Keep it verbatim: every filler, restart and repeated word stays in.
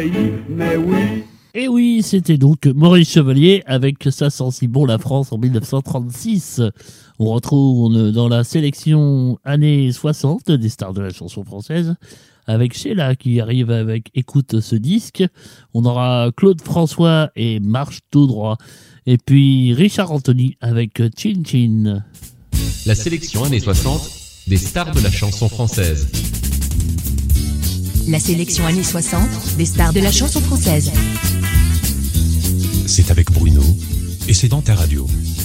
Mais oui. Et oui, c'était donc Maurice Chevalier avec Ça sent si bon la France en dix-neuf cent trente-six. On retrouve dans la sélection années soixante des stars de la chanson française avec Sheila qui arrive avec Écoute ce disque. On aura Claude François et Marche tout droit. Et puis Richard Anthony avec Chin Chin. La sélection années soixante des stars de la chanson française. La sélection années soixante des stars de la chanson française. C'est avec Bruno et c'est dans ta radio.